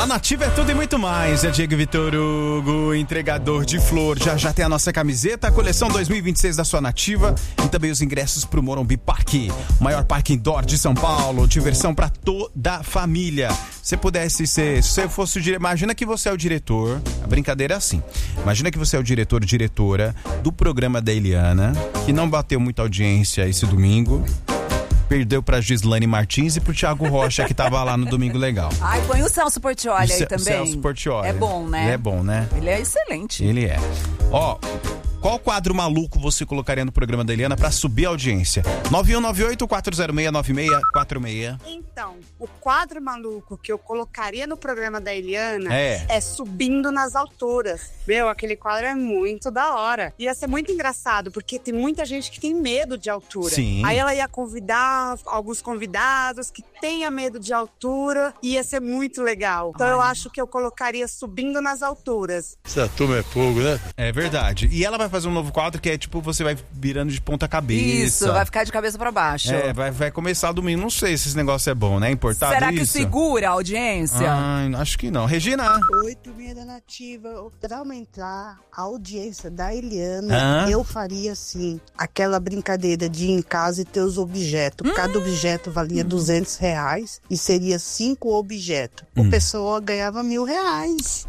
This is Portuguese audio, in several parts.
Na Nativa é tudo e muito mais. É Diego Vitor Hugo, entregador de flor. Já tem a nossa camiseta, a coleção 2026 da sua Nativa e também os ingressos pro Morumbi Parque, o maior parque indoor de São Paulo. Diversão pra toda a família. Se você fosse o diretor, imagina que você é o diretor. A brincadeira é assim. Imagina que você é o diretor, diretora do programa da Eliana, que não bateu muita audiência esse domingo. Perdeu pra Gislane Martins e pro Thiago Rocha, que tava lá no Domingo Legal. Ai, põe o Celso Portiolli aí também. O Celso Portiolli. É bom, né? Ele é bom, né? Ele é excelente. Ele é. Ó, qual quadro maluco você colocaria no programa da Eliana pra subir a audiência? 9198-406-9646. Então, o quadro maluco que eu colocaria no programa da Eliana é Subindo nas Alturas. Meu, aquele quadro é muito da hora. Ia ser muito engraçado, porque tem muita gente que tem medo de altura. Sim. Aí ela ia convidar alguns convidados que tenham medo de altura. Ia ser muito legal. Então eu acho que eu colocaria Subindo nas Alturas. Essa turma é fogo, né? É verdade. E ela vai fazer um novo quadro que é tipo, você vai virando de ponta cabeça. Isso, vai ficar de cabeça pra baixo. É, vai começar domingo. Não sei se esse negócio é bom, né? Importado Será isso? que segura a audiência? Acho que não. Regina? Oi, turminha da Nativa. Pra aumentar a audiência da Eliana, eu faria assim, aquela brincadeira de ir em casa e ter os objetos. Cada objeto valia R$200 e seria 5 objetos. O pessoa ganhava R$1.000.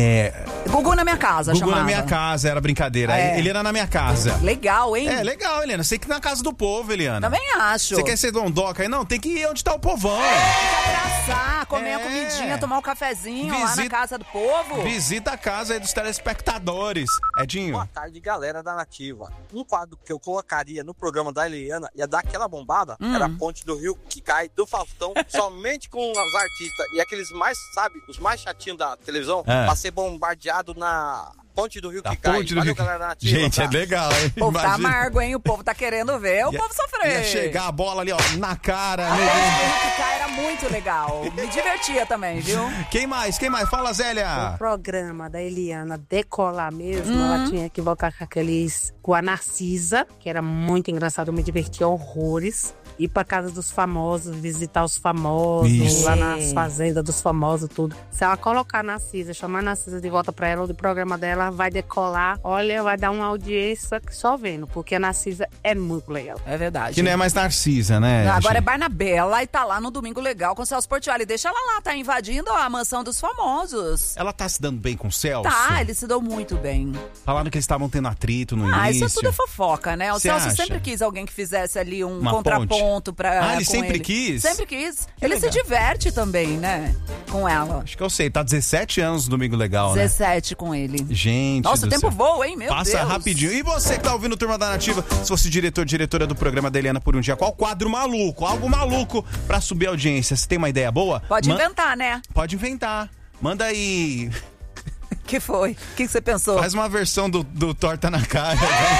Gugu na minha casa, Gugu chamava. na minha casa, era brincadeira. Eliana na minha casa. Legal, hein? É, legal, Eliana. Você tem que ir na casa do povo, Eliana. Também acho. Você quer ser dondoca aí? Não, tem que ir onde tá o povão. Tem que abraçar, comer a comidinha, tomar um cafezinho lá na casa do povo. Visita a casa aí dos telespectadores. Edinho. Boa tarde, galera da Nativa. Um quadro que eu colocaria no programa da Eliana ia dar aquela bombada, era a ponte do rio que cai do Faustão, somente com os artistas e aqueles mais, sabe, os mais chatinhos da televisão, pra ser bombardeado na ponte do rio que cai. Valeu, galera da Nativa. Gente, é legal, hein? O povo tá amargo, hein? O povo tá querendo ver o povo sofrer. Ia chegar a bola ali, ó, na cara. A ponte do rio que cai era muito legal. Me divertia também, viu? Quem mais? Fala, Zélia. O programa da Eliana decolar mesmo, ela tinha que voltar com a Narcisa, que era muito engraçado, eu me divertia horrores. Ir pra casa dos famosos, visitar os famosos, lá nas fazendas dos famosos, tudo. Se ela colocar a Narcisa, chamar a Narcisa de volta pra ela, o programa dela vai decolar. Olha, vai dar uma audiência só vendo, porque a Narcisa é muito legal. É verdade. Que não é mais Narcisa, né? Agora é Barnabela e tá lá no Domingo Legal com o Celso Portiolli. Deixa ela lá, tá invadindo a mansão dos famosos. Ela tá se dando bem com o Celso? Tá, eles se dão muito bem. Falaram que eles estavam tendo atrito no início. Isso tudo é fofoca, né? O Celso sempre quis alguém que fizesse ali um contraponto pra ele sempre quis? Sempre quis. Que ele legal. se diverte também, né? Com ela. Acho que eu sei, tá 17 anos no Domingo Legal, 17 com ele. Gente, nossa, o tempo voa, hein? Meu Deus. Passa rapidinho. E você que tá ouvindo o Turma da Nativa, se fosse diretora do programa da Eliana por um dia, qual quadro maluco, algo maluco pra subir a audiência? Você tem uma ideia boa? Pode inventar, né? Pode inventar. Manda aí. Que foi? O que você pensou? Faz uma versão do Torta na Cara.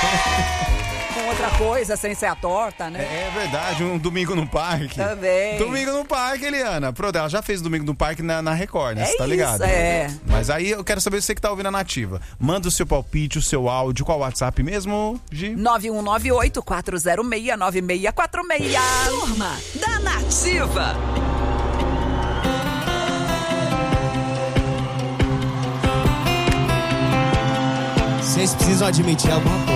Com outra coisa, sem ser a torta, né? É verdade, um Domingo no Parque. Também. Domingo no Parque, Eliana. Pronto, ela já fez Domingo no Parque na Record, né? Você tá ligado? Isso, Mas aí eu quero saber se você que tá ouvindo a Nativa. Manda o seu palpite, o seu áudio. Qual o WhatsApp mesmo, Gi? 9198-406-9646. Turma da Nativa. Vocês precisam admitir alguma coisa.